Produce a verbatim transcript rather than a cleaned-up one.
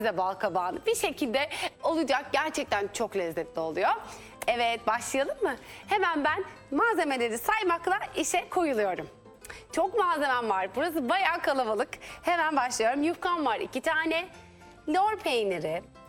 size bal kabağını bir şekilde olacak. Gerçekten çok lezzetli oluyor. Evet, başlayalım mı? Hemen ben malzemeleri saymakla işe koyuluyorum. Çok malzemem var. Burası bayağı kalabalık. Hemen başlıyorum. Yufkam var iki tane. Lor peyniri,